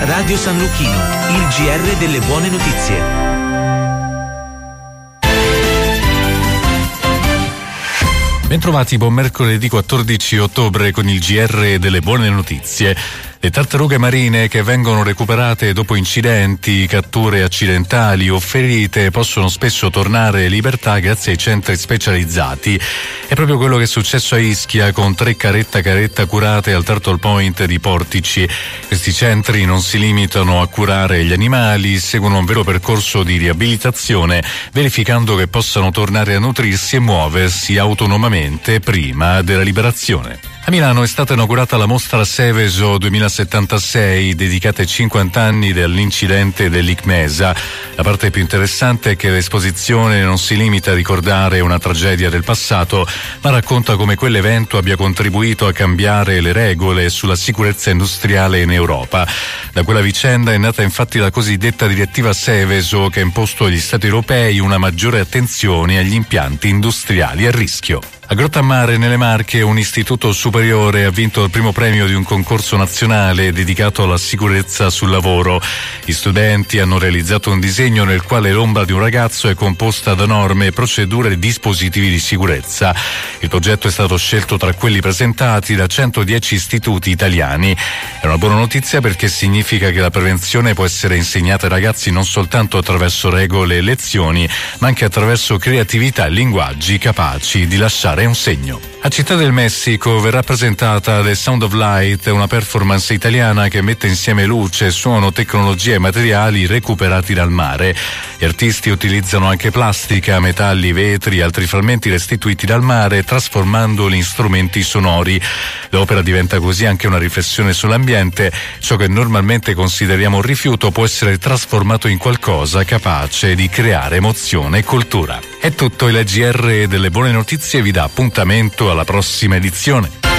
Radio San Lucchino, il GR delle buone notizie. Bentrovati, buon mercoledì 14 ottobre con il GR delle buone notizie. Le tartarughe marine che vengono recuperate dopo incidenti, catture accidentali o ferite possono spesso tornare in libertà grazie ai centri specializzati. È proprio quello che è successo a Ischia con 3 caretta curate al Turtle Point di Portici. Questi centri non si limitano a curare gli animali, seguono un vero percorso di riabilitazione, verificando che possano tornare a nutrirsi e muoversi autonomamente prima della liberazione. A Milano è stata inaugurata la mostra Seveso 2076, dedicata ai 50 anni dell'incidente dell'Icmesa. La parte più interessante è che l'esposizione non si limita a ricordare una tragedia del passato, ma racconta come quell'evento abbia contribuito a cambiare le regole sulla sicurezza industriale in Europa. Da quella vicenda è nata infatti la cosiddetta direttiva Seveso, che ha imposto agli Stati europei una maggiore attenzione agli impianti industriali a rischio. A Grottammare, nelle Marche, un istituto superiore ha vinto il primo premio di un concorso nazionale dedicato alla sicurezza sul lavoro. Gli studenti hanno realizzato un disegno nel quale l'ombra di un ragazzo è composta da norme, procedure e dispositivi di sicurezza. Il progetto è stato scelto tra quelli presentati da 110 istituti italiani. È una buona notizia perché significa che la prevenzione può essere insegnata ai ragazzi non soltanto attraverso regole e lezioni, ma anche attraverso creatività e linguaggi capaci di lasciare un segno. A Città del Messico verrà presentata The Sound of Light, una performance italiana che mette insieme luce, suono, tecnologia e materiali recuperati dal mare. Gli artisti utilizzano anche plastica, metalli, vetri e altri frammenti restituiti dal mare, trasformandoli in strumenti sonori. L'opera diventa così anche una riflessione sull'ambiente. Ciò che normalmente consideriamo un rifiuto può essere trasformato in qualcosa capace di creare emozione e cultura. È tutto, il GR delle buone notizie vi dà appuntamento alla prossima edizione.